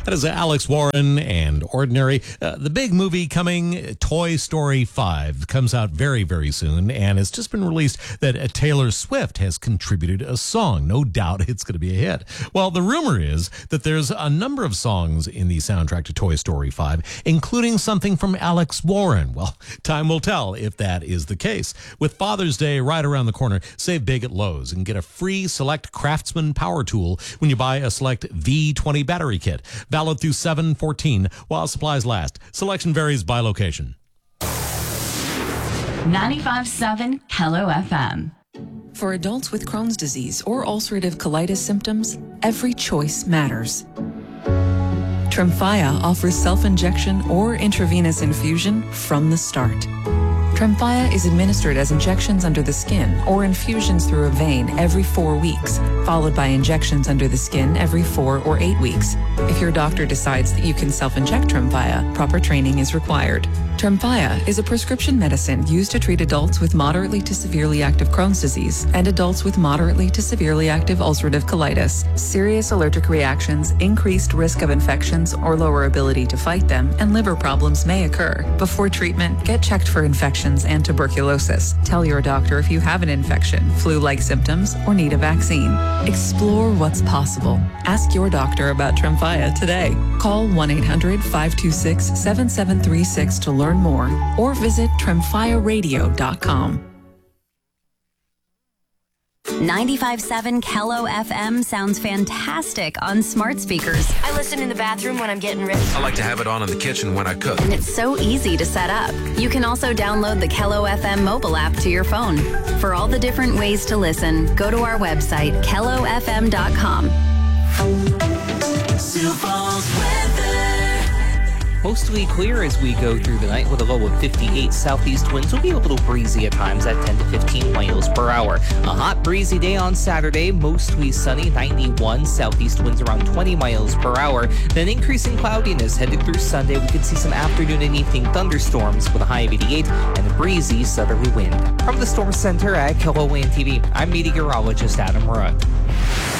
That is Alex Warren and Ordinary. The big movie coming, Toy Story 5, comes out very, very soon, and it's just been released that Taylor Swift has contributed a song. No doubt it's going to be a hit. Well, the rumor is that there's a number of songs in the soundtrack to Toy Story 5, including something from Alex Warren. Well, time will tell if that is the case. With Father's Day right around the corner, save big at Lowe's and get a free Select Craftsman power tool when you buy a Select V20 battery kit. Valid through 7/14 while supplies last. Selection varies by location. 95.7 Hello FM. For adults with Crohn's disease or ulcerative colitis symptoms, every choice matters. Tremfya offers self-injection or intravenous infusion from the start. Tremfya is administered as injections under the skin or infusions through a vein every 4 weeks, followed by injections under the skin every 4 or 8 weeks. If your doctor decides that you can self-inject Tremfya, proper training is required. Tremfya is a prescription medicine used to treat adults with moderately to severely active Crohn's disease and adults with moderately to severely active ulcerative colitis. Serious allergic reactions, increased risk of infections or lower ability to fight them, and liver problems may occur. Before treatment, get checked for infections and tuberculosis. Tell your doctor if you have an infection, flu-like symptoms, or need a vaccine. Explore what's possible. Ask your doctor about Tremfya today. Call 1-800-526-7736 to learn more, or visit tremfyaradio.com. 95.7 Hello FM sounds fantastic on smart speakers. I listen in the bathroom when I'm getting ready. I like to have it on in the kitchen when I cook. And it's so easy to set up. You can also download the Hello FM mobile app to your phone. For all the different ways to listen, go to our website, hellofm.com. Sioux Falls weather. Mostly clear as we go through the night with a low of 58. Southeast winds will be a little breezy at times at 10 to 15 miles per hour. A hot, breezy day on Saturday, mostly sunny, 91. Southeast winds around 20 miles per hour. Then increasing cloudiness headed through Sunday. We could see some afternoon and evening thunderstorms with a high of 88 and a breezy southerly wind. From the Storm Center at KLON TV, I'm meteorologist Adam Rudd.